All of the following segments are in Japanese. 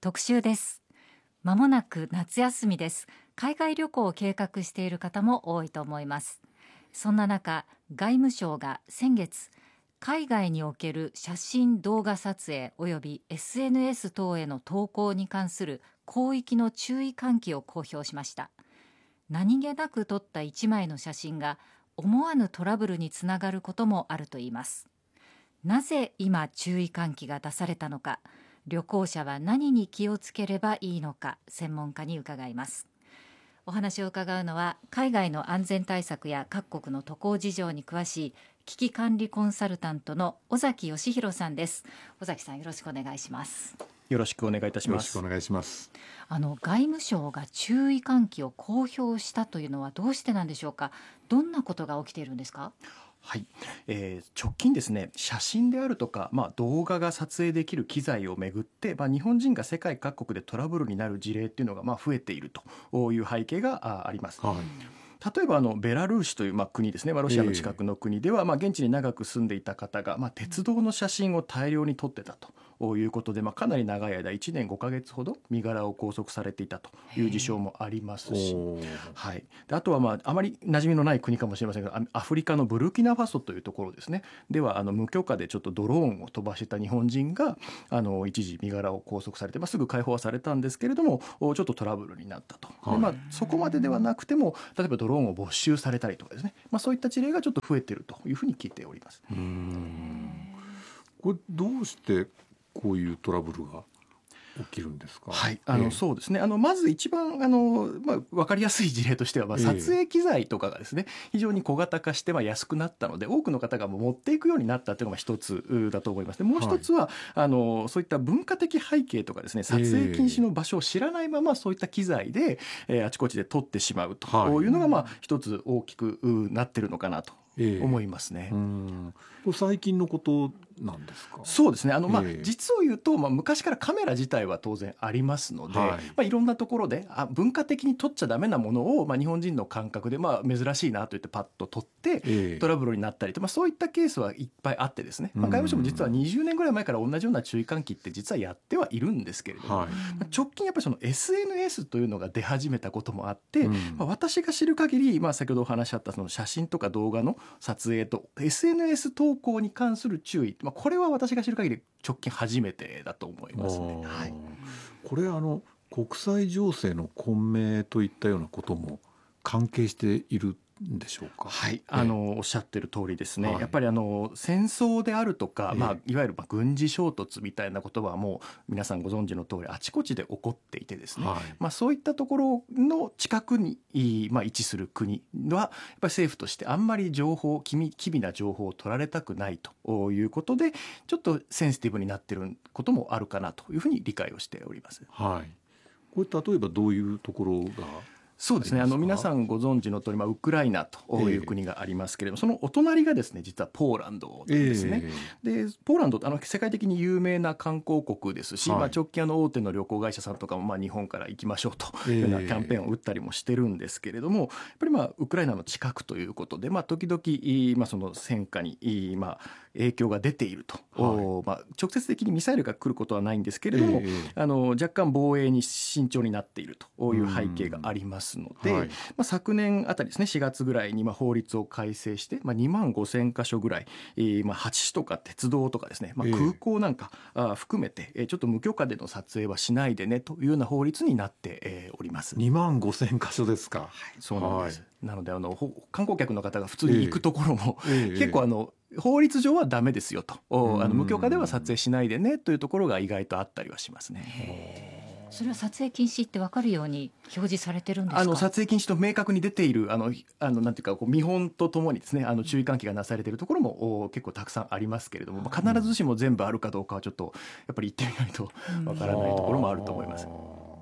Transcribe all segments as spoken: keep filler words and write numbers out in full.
特集です。まもなく夏休みです。海外旅行を計画している方も多いと思います。そんな中、外務省が先月、海外における写真動画撮影および エスエヌエス 等への投稿に関する広域の注意喚起を公表しました。何気なく撮った一枚の写真が思わぬトラブルにつながることもあるといいます。なぜ今注意喚起が出されたのか、旅行者は何に気をつければいいのか、専門家に伺います。お話を伺うのは、海外の安全対策や各国の渡航事情に詳しい危機管理コンサルタントの尾崎義弘さんです。尾崎さん、よろしくお願いします。 よろしくお願いいたします。 よろしくお願いします。 あの外務省が注意喚起を公表したというのはどうしてなんでしょうか。どんなことが起きているんですか。 はい、えー、直近ですね、写真であるとか、まあ、動画が撮影できる機材をめぐって、まあ、日本人が世界各国でトラブルになる事例っていうのがまあ増えているという背景があります。はい、例えばあのベラルーシという、まあ、国ですね、まあ、ロシアの近くの国では、まあ、現地に長く住んでいた方が、まあ、鉄道の写真を大量に撮ってたということで、まあ、かなり長い間いちねんごかげつほど身柄を拘束されていたという事象もありますし、はい、であとは、まあ、あまり馴染みのない国かもしれませんが、アフリカのブルキナファソというところですね、ではあの無許可でちょっとドローンを飛ばしてた日本人があの一時身柄を拘束されて、まあ、すぐ解放はされたんですけれども、ちょっとトラブルになったと。で、まあ、そこまでではなくても、例えばドローンを没収されたりとかですね、まあ、そういった事例がちょっと増えているというふうに聞いております。 うーん、これどうしてこういうトラブルが起きるんですか。 はい、あの、えー、そうですね、あのまず一番あの、まあ、分かりやすい事例としては、まあ、撮影機材とかがですね、えー、非常に小型化して、まあ、安くなったので多くの方がもう持っていくようになったというのが一つだと思います。でもう一つは、はい、あのそういった文化的背景とかですね、撮影禁止の場所を知らないままそういった機材で、えー、あちこちで撮ってしまうというのが、まあ、一つ大きくなってるのかなと思いますね。 えー、うん最近のことなんですか。 そうですね、あの、まあ、実を言うと、まあ、昔からカメラ自体は当然ありますので、はい、まあ、いろんなところであ文化的に撮っちゃダメなものを、まあ、日本人の感覚で、まあ、珍しいなと言ってパッと撮ってトラブルになったりと、まあ、そういったケースはいっぱいあってですね、まあ、外務省も実はにじゅうねんぐらい前から同じような注意喚起って実はやってはいるんですけれども、はい、まあ、直近やっぱりその エスエヌエス というのが出始めたこともあって、うん、まあ、私が知る限り、まあ、先ほどお話しあったその写真とか動画の撮影と エスエヌエス 投稿に関する注意、まあ、これは私が知る限り直近初めてだと思いますね。はい、 これあの国際情勢の混迷といったようなことも関係しているんでしょうか。 はい、あのおっしゃってる通りですね、はい、やっぱりあの戦争であるとか、まあ、いわゆるまあ軍事衝突みたいなことはもう皆さんご存知の通りあちこちで起こっていてですね、はい、まあ、そういったところの近くに、まあ、位置する国はやっぱり政府としてあんまり情報機微、機微な情報を取られたくないということでちょっとセンシティブになっていることもあるかなというふうに理解をしております。 はい、これ例えばどういうところが。 そうですね、あの皆さんご存知の通り、まあ、ウクライナという国がありますけれども、えー、そのお隣がですね実はポーランドですね。えー、でポーランドあの世界的に有名な観光国ですし、はい、まあ、直近あの大手の旅行会社さんとかもまあ日本から行きましょうというようなキャンペーンを打ったりもしてるんですけれども、やっぱりまあウクライナの近くということで、まあ、時々、まあ、その戦火に、まあ、影響が出ていると、はい、まあ、直接的にミサイルが来ることはないんですけれども、えー、あの若干防衛に慎重になっているという背景がありますので、はい、まあ、昨年あたりですねしがつぐらいにまあ法律を改正して、まあ、にまんごせんかしょぐらい、えーまあ、橋とか鉄道とかですね、まあ、空港なんか、えー、あ含めて、えー、ちょっと無許可での撮影はしないでねというような法律になって、えー、おります。 にまんごせんかしょですか。はい、 そうなんです。はい、なのであの観光客の方が普通に行くところも、えーえー、結構あの法律上はダメですよと、あの無許可では撮影しないでねというところが意外とあったりはしますね。 それは撮影禁止って分かるように表示されてるんですか。 あの撮影禁止と明確に出ているあのあのなんていうかこう見本とともにですね、あの注意喚起がなされているところも結構たくさんありますけれども、まあ、必ずしも全部あるかどうかはちょっとやっぱり言ってみないと分からないところもあると思います。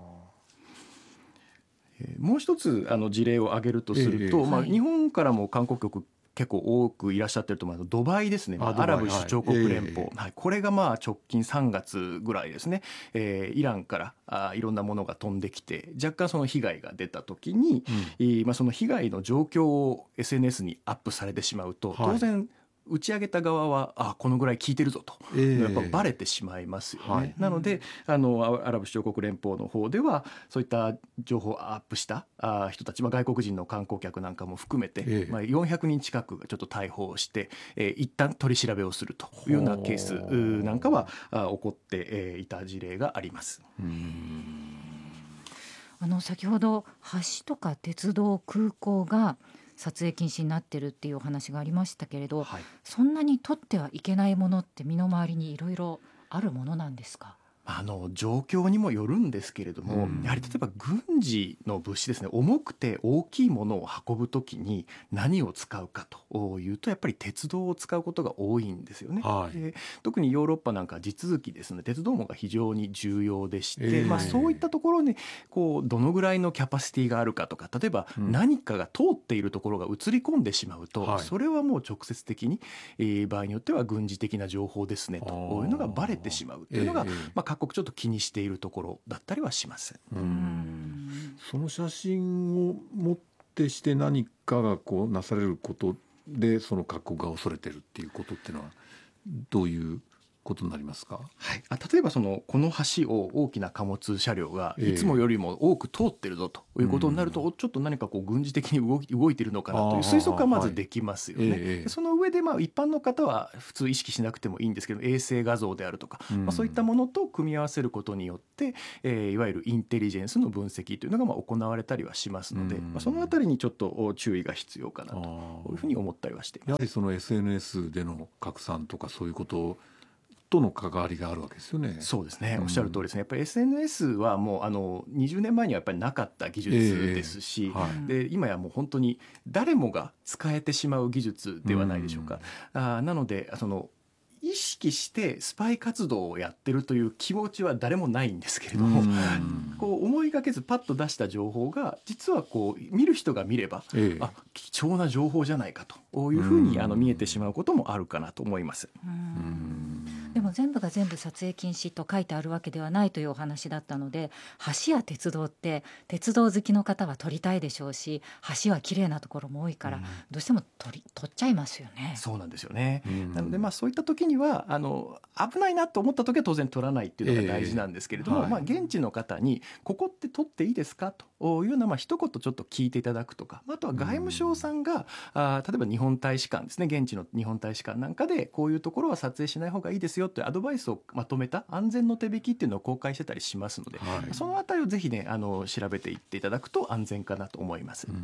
もう一つあの事例を挙げるとすると、えーまあ、日本からも観光局結構多くいらっしゃってると思うので、ドバイですね、まあ、アラブ首長国連邦、はいえーはい、これがまあ直近さんがつぐらいですね、えー、イランからあいろんなものが飛んできて若干その被害が出た時に、うん、えーまあ、その被害の状況を エスエヌエス にアップされてしまうと、はい、当然打ち上げた側はあこのぐらい効いてるぞと、 えー、 やっぱバレてしまいますよね、 はい、 なのであのアラブ首長国連邦の方ではそういった情報をアップしたあ人たち、まあ、外国人の観光客なんかも含めて、 えーまあ、よんひゃくにん近くがちょっと逮捕をして、えー、一旦取り調べをするというようなケースなんかはあ起こって、えー、いた事例があります。 うーんあの先ほど橋とか鉄道空港が撮影禁止になってるっていうお話がありましたけれど、 はい、 そんなに撮ってはいけないものって身の回りにいろいろあるものなんですか？ あの状況にもよるんですけれども、うん、やはり例えば軍事の物資ですね、重くて大きいものを運ぶときに何を使うかというとやっぱり鉄道を使うことが多いんですよね、 はい、 で特にヨーロッパなんか地続きですね、鉄道網が非常に重要でして、 えーまあ、そういったところにこうどのぐらいのキャパシティがあるかとか、例えば何かが通っているところが映り込んでしまうと、 はい、 それはもう直接的に、えー、場合によっては軍事的な情報ですねというのがバレてしまうというのが、 えーまあ、各国ちょっと気にしているところだったりはします。 うーんその写真を持ってして何かがこうなされることでその各国が恐れてるっていうことっていうのはどういうことになりますか？ はい、あ例えばそのこの橋を大きな貨物車両がいつもよりも多く通ってるぞということになると、えー、ちょっと何かこう軍事的に動き、動いているのかなという推測がまずできますよね、はい、えー、その上でまあ一般の方は普通意識しなくてもいいんですけど、衛星画像であるとか、うん、まあ、そういったものと組み合わせることによって、えー、いわゆるインテリジェンスの分析というのがまあ行われたりはしますので、うん、まあ、そのあたりにちょっと注意が必要かなというふうに思ったりはしています。 やはりその エスエヌエス での拡散とかそういうことをとの関わりがあるわけですよね。 そうですね、おっしゃる通りですね。やっぱり エスエヌエス はもうあのにじゅうねんまえにはやっぱりなかった技術ですし、えーはい、で今やもう本当に誰もが使えてしまう技術ではないでしょうか、うん、あなのでその意識してスパイ活動をやってるという気持ちは誰もないんですけれども、こう思いがけずパッと出した情報が実はこう見る人が見れば、ええ、あ貴重な情報じゃないかというふうにあの見えてしまうこともあるかなと思います。 うん、でも全部が全部撮影禁止と書いてあるわけではないというお話だったので、橋や鉄道って鉄道好きの方は撮りたいでしょうし、橋は綺麗なところも多いから、うん、どうしても撮り、撮っちゃいますよね。 そうなんですよね、うん、なのでまあそういった時にはあの危ないなと思った時は当然撮らないっていうのが大事なんですけれども、えーはい、まあ、現地の方にここって撮っていいですかというようなまあ一言ちょっと聞いていただくとか、あとは外務省さんが、うん、あ例えば日本大使館ですね、現地の日本大使館なんかでこういうところは撮影しない方がいいですよというアドバイスをまとめた安全の手引きっていうのを公開してたりしますので、はい、そのあたりをぜひねあの調べていっていただくと安全かなと思います。 うん、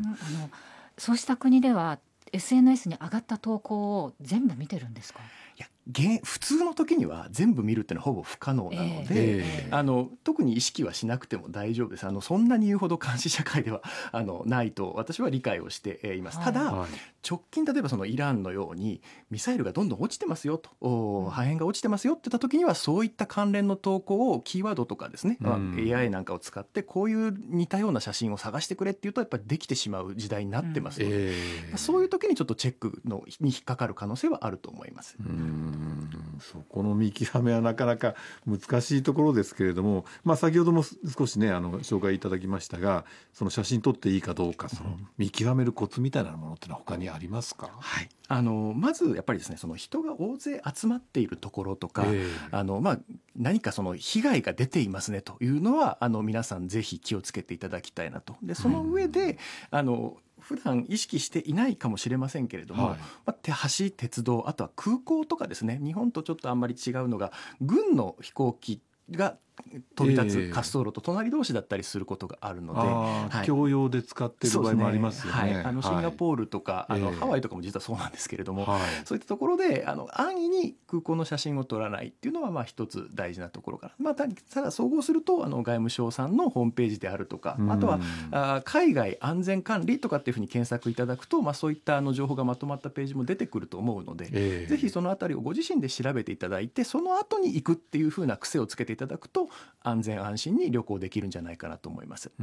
あのそうした国では エスエヌエス に上がった投稿を全部見てるんですか？ いや普通の時には全部見るっていうのはほぼ不可能なので、えー、あの特に意識はしなくても大丈夫です。あのそんなに言うほど監視社会ではあのないと私は理解をしています。はい、ただ、はい、直近例えばそのイランのようにミサイルがどんどん落ちてますよと、うん、破片が落ちてますよって言った時にはそういった関連の投稿をキーワードとかですね、うん、エーアイ なんかを使ってこういう似たような写真を探してくれっていうとやっぱりできてしまう時代になってますので、うんえー、そういう時にちょっとチェックのに引っかかる可能性はあると思います。 うん、そこの見極めはなかなか難しいところですけれども、まあ、先ほども少しねあの紹介いただきましたが、その写真撮っていいかどうかその見極めるコツみたいなものってのは他にありますか？ はい、あのまずやっぱりですね、その人が大勢集まっているところとか、えーあのまあ、何かその被害が出ていますねというのはあの皆さんぜひ気をつけていただきたいなと。でその上で、うん、あの普段意識していないかもしれませんけれども、はい、まあ、橋、鉄道、あとは空港とかですね、日本とちょっとあんまり違うのが軍の飛行機が飛び立つ滑走路と隣同士だったりすることがあるので、 はい、共用で使っている場合もありますよね。 はい、あのシンガポールとか、はい、あのハワイとかも実はそうなんですけれども、はい、そういったところであの安易に空港の写真を撮らないっていうのはまあ一つ大事なところかな。まあ、ただ総合するとあの外務省さんのホームページであるとか、あとはあ海外安全管理とかっていうふうに検索いただくと、まあ、そういったあの情報がまとまったページも出てくると思うので、えー、ぜひそのあたりをご自身で調べていただいて、その後に行くっていうふうな癖をつけていただくと安全安心に旅行できるんじゃないかなと思います。 うん、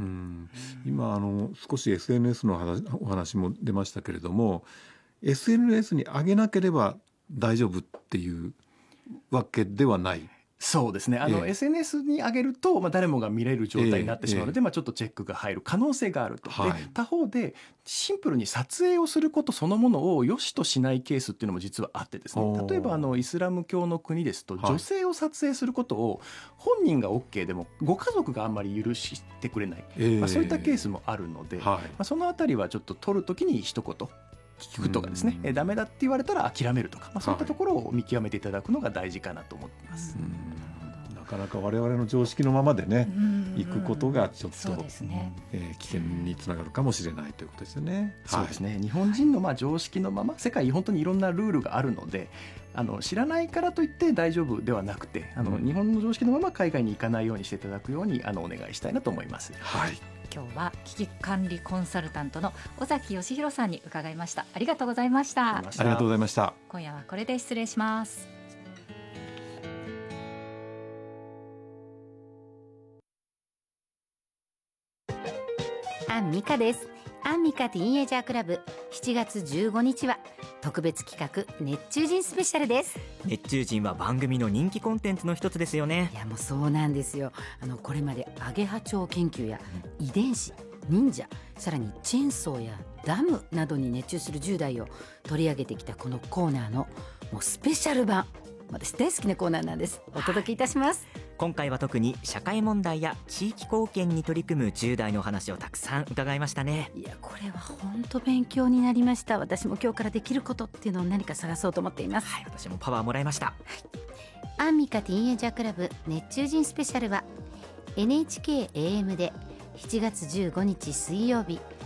今あの少し エスエヌエス の話お話も出ましたけれども、 エスエヌエス に上げなければ大丈夫っていうわけではない。 そうですねあの、 ええエスエヌエス に上げると、まあ、誰もが見れる状態になってしまうので、まあ、ちょっとチェックが入る可能性があると、 はいで他方でシンプルに撮影をすることそのものを良しとしないケースっていうのも実はあってですね、 おー例えばあのイスラム教の国ですと、 はい女性を撮影することを本人が OK でもご家族があんまり許してくれない、 ええまあ、そういったケースもあるので、まはいあ、そのあたりはちょっと撮るときに一言聞くとかですね、 うんえダメだって言われたら諦めるとか、まあ、そういったところを見極めていただくのが大事かなと思っています。 うんなかなか我々の常識のままでね、行くことがちょっと、 そうですね、 えー危険につながるかもしれないということですよね。 そうですね、日本人のまあ常識のまま世界本当にいろんなルールがあるので、あの知らないからといって大丈夫ではなくて、あの、 うん日本の常識のまま海外に行かないようにしていただくようにあのお願いしたいなと思います。 はい、 今日は危機管理コンサルタントの尾崎義弘さんに伺いました。ありがとうございました。 ありがとうございました。 今夜はこれで失礼します。 アンミカです。アンミカティーンエイジャークラブしちがつじゅうごにちは特別企画熱中人スペシャルです。 熱中人は番組の人気コンテンツの一つですよね。 いやもうそうなんですよ。あのこれまでアゲハチョウ研究や遺伝子、忍者、さらにチェーンソーやダムなどに熱中するじゅう代を取り上げてきたこのコーナーのもうスペシャル版、私大好きなコーナーなんです。お届けいたします。 今回は特に社会問題や地域貢献に取り組むじゅう代のお話をたくさん伺いましたね。 いやこれは本当勉強になりました。私も今日からできることっていうのを何か探そうと思っています。 はい、私もパワーもらいました。 アンミカティーンエイジャークラブ熱中人スペシャルは エヌエイチケーエーエム でしちがつじゅうごにち水曜日